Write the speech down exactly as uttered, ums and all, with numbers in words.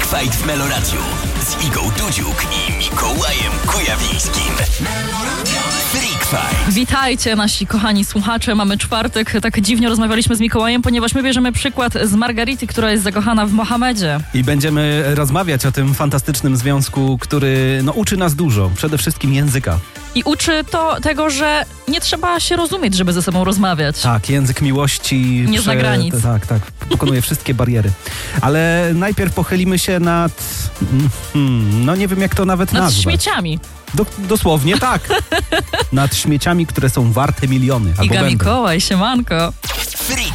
Fight w Meloradiu z Igą Dudziuk i Mikołajem Kujawińskim. Freak Fight. Witajcie nasi kochani słuchacze, mamy czwartek, tak dziwnie rozmawialiśmy z Mikołajem, ponieważ my bierzemy przykład z Margarity, która jest zakochana w Mohamedzie. I będziemy rozmawiać o tym fantastycznym związku, który no, uczy nas dużo, przede wszystkim języka. I uczy to tego, że nie trzeba się rozumieć, żeby ze sobą rozmawiać. Tak, język miłości... Nie zna granic. Tak, tak, pokonuje wszystkie bariery. Ale najpierw pochylimy się nad... Hmm, no nie wiem jak to nawet Nad nazwać. śmieciami. Do, dosłownie tak. Nad śmieciami, które są warte miliony. Albo Iga będą. Mikołaj, siemanko. Freak